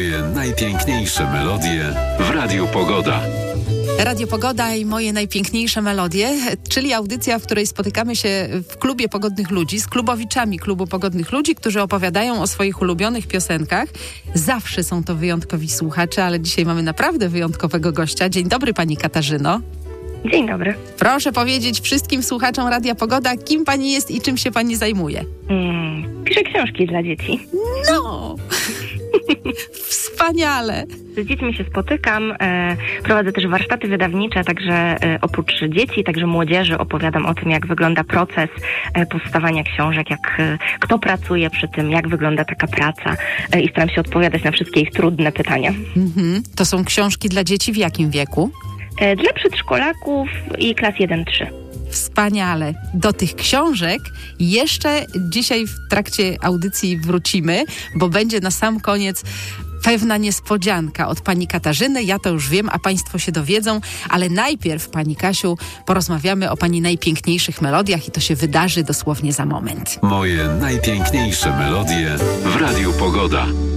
Moje najpiękniejsze melodie w Radiu Pogoda. Radio Pogoda i moje najpiękniejsze melodie, czyli audycja, w której spotykamy się w klubie Pogodnych Ludzi z klubowiczami Klubu Pogodnych Ludzi, którzy opowiadają o swoich ulubionych piosenkach. Zawsze są to wyjątkowi słuchacze, ale dzisiaj mamy naprawdę wyjątkowego gościa. Dzień dobry, pani Katarzyno. Dzień dobry. Proszę powiedzieć wszystkim słuchaczom Radia Pogoda, kim pani jest i czym się pani zajmuje. Piszę książki dla dzieci. No! Wspaniale! Z dziećmi się spotykam, prowadzę też warsztaty wydawnicze, także oprócz dzieci, także młodzieży opowiadam o tym, jak wygląda proces powstawania książek, kto pracuje przy tym, jak wygląda taka praca i staram się odpowiadać na wszystkie ich trudne pytania. To są książki dla dzieci w jakim wieku? Dla przedszkolaków i klas 1-3. Wspaniale. Do tych książek jeszcze dzisiaj w trakcie audycji wrócimy, bo będzie na sam koniec pewna niespodzianka od pani Katarzyny. Ja to już wiem, a państwo się dowiedzą, ale najpierw, pani Kasiu, porozmawiamy o pani najpiękniejszych melodiach i to się wydarzy dosłownie za moment. Moje najpiękniejsze melodie w Radiu Pogoda.